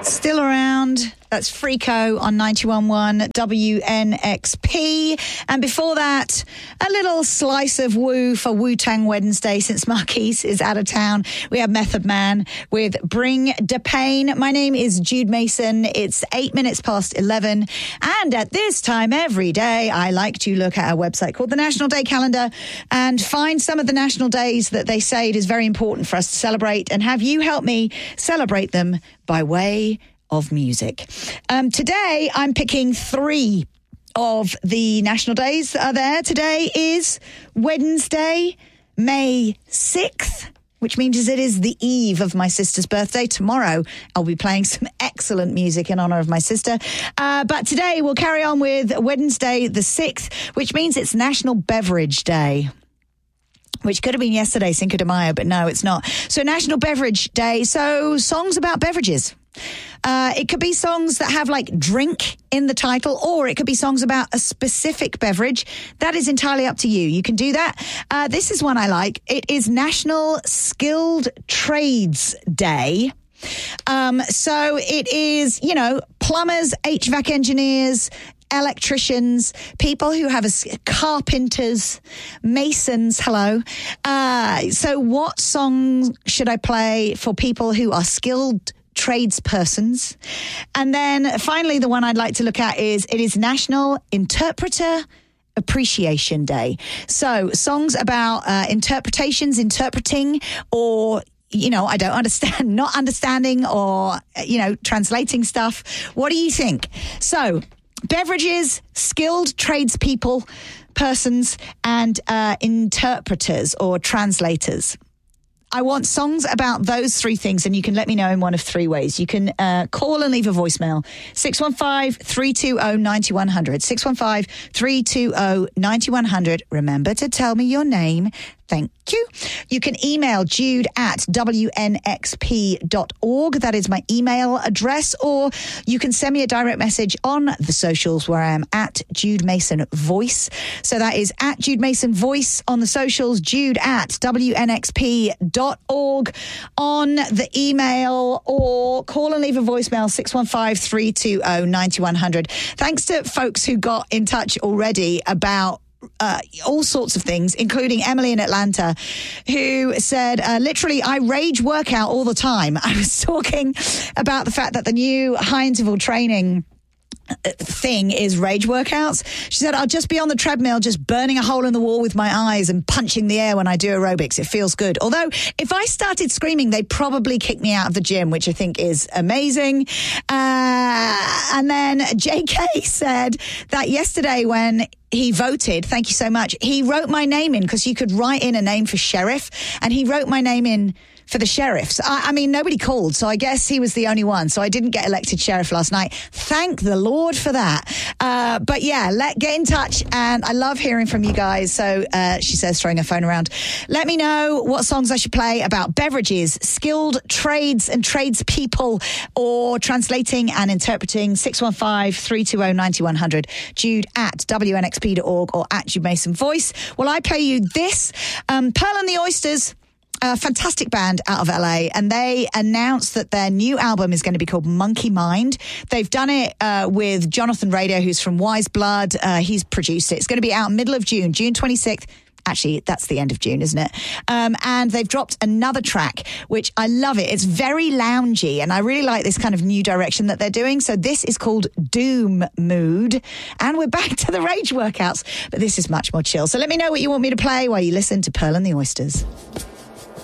Still around. That's Freako on 91.1 WNXP. And before that, a little slice of woo for Wu-Tang Wednesday since Marquise is out of town. We have Method Man with Bring Da Pain. My name is Jude Mason. It's 8 minutes past 11. And at this time every day, I like to look at a website called the National Day Calendar and find some of the national days that they say it is very important for us to celebrate and have you help me celebrate them by way of music. Today, I'm picking 3 of the national days that are there. Today is Wednesday, May 6th, which means it is the eve of my sister's birthday. Tomorrow, I'll be playing some excellent music in honor of my sister. But today, we'll carry on with Wednesday the 6th, which means it's National Beverage Day, which could have been yesterday, Cinco de Mayo, but no, it's not. So National Beverage Day. So songs about beverages. It could be songs that have like drink in the title, or it could be songs about a specific beverage. That is entirely up to you. You can do that. This is one I like. It is National Skilled Trades Day. So it is, you know, plumbers, HVAC engineers, electricians, people who have carpenters, masons, hello. So what song should I play for people who are skilled tradespersons? And then finally, the one I'd like to look at is it is National Interpreter Appreciation Day. So songs about interpretations, interpreting, or you know, I don't understand, not understanding, or, you know, translating stuff. What do you think? So beverages, skilled tradespeople, persons, and interpreters or translators. I want songs about those 3 things, and you can let me know in one of 3 ways. You can call and leave a voicemail, 615-320-9100, 615-320-9100. Remember to tell me your name. Thank you. You can email jude@wnxp.org. That is my email address. Or you can send me a direct message on the socials where I am at Jude Mason Voice. So that is at Jude Mason Voice on the socials, jude@wnxp.org on the email, or call and leave a voicemail, 615-320-9100. Thanks to folks who got in touch already about all sorts of things, including Emily in Atlanta, who said, literally, I rage workout all the time. I was talking about the fact that the new high interval training thing is rage workouts. She said, I'll just be on the treadmill, just burning a hole in the wall with my eyes and punching the air when I do aerobics. It feels good. Although, if I started screaming, they'd probably kick me out of the gym, which I think is amazing. And then JK said that yesterday when he voted, thank you so much, he wrote my name in, because you could write in a name for sheriff, and he wrote my name in for the sheriffs. I mean, nobody called, so I guess he was the only one. So I didn't get elected sheriff last night. Thank the Lord for that. But yeah, get in touch, and I love hearing from you guys. So she says, throwing her phone around. Let me know what songs I should play about beverages, skilled trades and tradespeople, or translating and interpreting. 615-320-9100, jude@wnxp.org, or at Jude Mason Voice. Well, I play you this, Pearl and the Oysters. A fantastic band out of LA, and they announced that their new album is going to be called Monkey Mind. They've done it with Jonathan Rader, who's from Wise Blood. He's produced it. It's going to be out middle of June 26th. Actually, that's the end of June, isn't it? And they've dropped another track, which I love it. It's very loungy, and I really like this kind of new direction that they're doing. So this is called Doom Mood, and we're back to the rage workouts, but this is much more chill. So let me know what you want me to play while you listen to Pearl and the Oysters.